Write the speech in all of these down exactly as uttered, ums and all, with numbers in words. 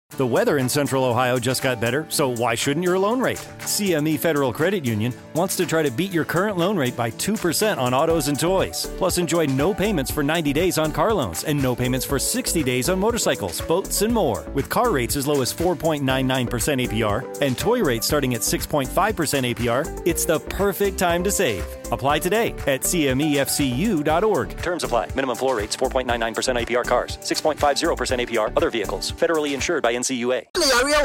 The weather in Central Ohio just got better, so why shouldn't your loan rate? C M E Federal Credit Union wants to try to beat your current loan rate by two percent on autos and toys. Plus, enjoy no payments for ninety days on car loans and no payments for sixty days on motorcycles, boats, and more. With car rates as low as four point nine nine percent A P R and toy rates starting at six point five percent A P R, it's the perfect time to save. Apply today at C M E F C U dot org. Terms apply. Minimum floor rates four point nine nine percent A P R cars, six point five zero percent A P R other vehicles. Federally insured by N C U A.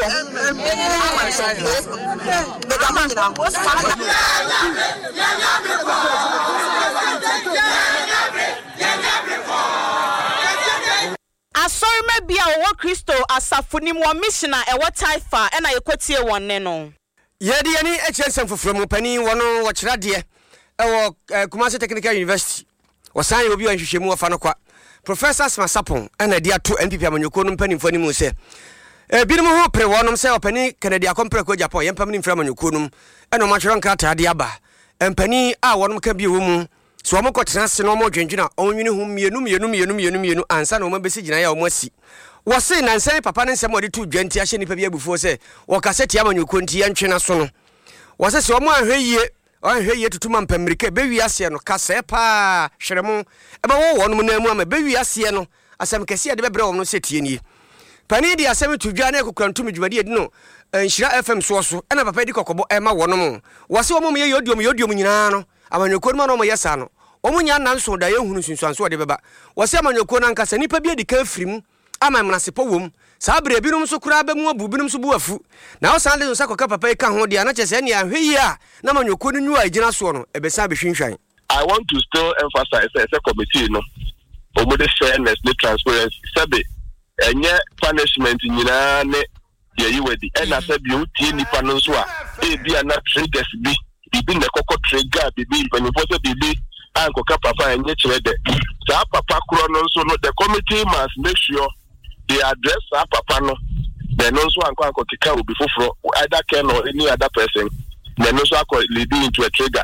Asori me bia wo Kristo asafuni mo missioner e wo taifa e na yekotie wonne no. Ye de ani e chesem foforo mo pani wono wo kira de e wo Kumasi Technical University. Wo san ye obi an hwehwemu wo fa no kwa. Professor Smasapon e na dia to N P P amanyoko no mpani mfani mu se e bi no ho pre wonom se opani Kennedy Akompre ko Japan ye mpam ni mfra amanyoko no e no ma hwero nkrata de aba. Empani a wonom ka bi wo mu so omo kotena se no omo dwendwena onwini hu mienu mienu mienu mienu mienu ansa na omo besi gina ya omo asi wo se na nsan papa ne nsem odi tu dwanti ahye nipa bi abufuo se wo ka se tia amanyoko nti ya ntwena so no wo se se omo ahwe yie ahwe yie tutuma mpamirike be wi ase no ka se pa hweremu e ba wo wonom na mu ama be wi ase no asem kese de bebre wo no se tie nie pani di asem tu dwa na ekokrantum dwumadi edi no Nshira F M so so ena papa di kokobo e ma wonom wo se omo ye yodiom yodiom nyina no amanyoko no mo yesa no omunya nanso da ye hunu sunsuanso de beba wo se amanyoko na nkasa nipa bi edi ka firim ama mnasepo wom sa bre binom so kura ba mu abu binom so bu afu na wo san de so koka papa ka ho de na chese ne ahwe yi a na amanyoko no nyu agina so no ebesa be hwinhwan. I want to still emphasize as a committee no omude fairness ne transparency sabe enye punishment nyina ne ye yiwedi e na sabe o tie nipa no so a e bia na triggers bi bibi ne kokko trigger bibi panifo so bibi anko ka papa enye chirede sa papa kro no so no the committee must make sure they address sa papa no then no so anko anko kika obi foforo either Ken or any other person then no so anko leading into a trigger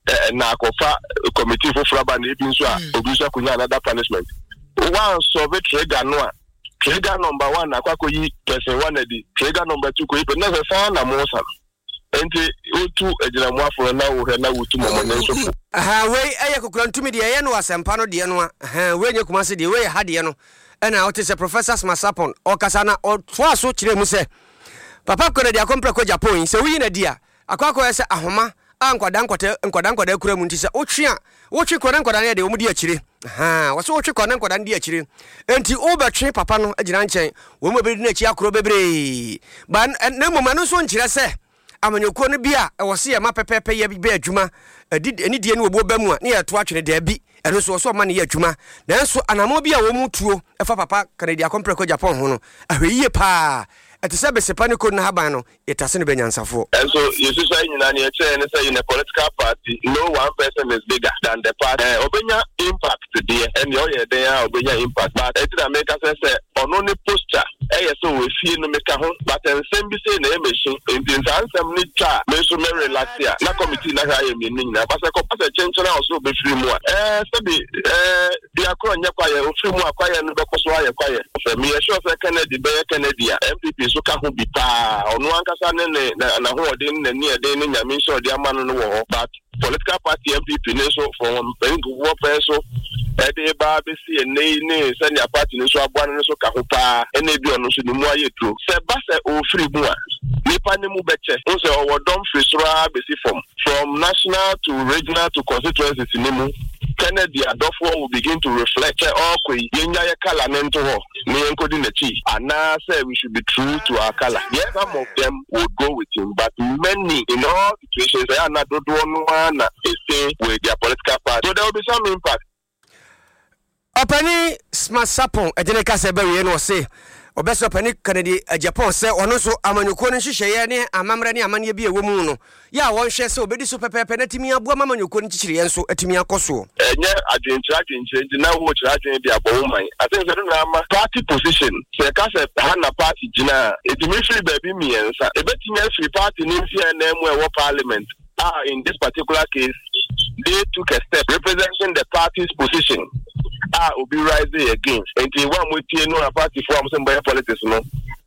na akofa committee foforo ba na ebi so a obi so akunya another punishment one so be trigger no a trigger number one akwakoyi person one edi trigger number two ko ipe na se fa na mo sa enti otu ejira mu aforo na wo he na wotu momo nso aha we eye kokrantumi de ye no asempa no de no aha we nye Kumasi de we ha de no ena o te se Professor Smasapon o kasa na o to aso kire mu se papa Kennedy Akompre ko Japan se wi na dia akwakọ ye se ahoma ankwada nkwada nkwada nkwada kura mu nti se otwe a wotwe kwada nkwada na de o mu de akire aha wo se wotwe kwada nkwada de akire enti o betwe papa no agina nchen wo mu be di na chi akoro bebre ba na mo manu so nkire se amanyoko no bia e wo se ye mapepepe ye be adwuma eni die ne obo ba mu a ne ye to atwene da bi eno so so ma ne ye adwuma nanso anamo bia wo mu tuo e fa papa Kennedy Akompre ko Japan ho no ahweyiye pa eti se be sepa ne ko na haban no yetase ne benyansafo and so you see say nyina ne che ne say in a political party no one person is bigger than the party uh, obenya impact there and your ye there obenya impact but eti na make say say ono ne posture eh yes so we fie no make ho but ensem bi say na e machine enti ansem ni twa me so me relax ya na committee na ha ye me nyina ba say ko pass chenchen na so be free mu eh say be eh dia ko nya kwa ye o free mu akwa ye no be ko so aye kwa ye so me sure say Kennedy be Kennedy M P P so ka ho bi pa ono ankasa ne na ho odin na ni eden ne nyame so odi amano no wo but political party M P P ne so from pengu wo peso e de ba be si ne ne senior party ne so aboa ne so ka ho pa ene bi ono so ni mu aye tro se ba se o free mu a nipa ne mu beche o se o wodom free sura be si from from national to regional to constituency ne mu Kennedy Adolfo will begin to reflect all kwe yenya ye kala nento ho ne enkodi na chi and now say we should be true to our color. Yes, some of them would go with him, but many in all situations they are not do one they stay with their political party. So there will be some impact. Opani Smasapon edeneka sebe we no say obeso opani Kennedy Japan say ono so amanyoko no hihye ne amamre ne amane bi ewo no ya won hwe se obedi so pepepe na timi aboa amanyoko no chichire yenso atimi akoso enye adwentra adwentra na wo chira adwen bi abo man I think say na ama party position say ka say na party gina etimi free baby miensa ebetimi free party ni mfia na emu ewo parliament ah in this particular case they took a step representing the party's position ah will be rising against and the one with no party for some politics no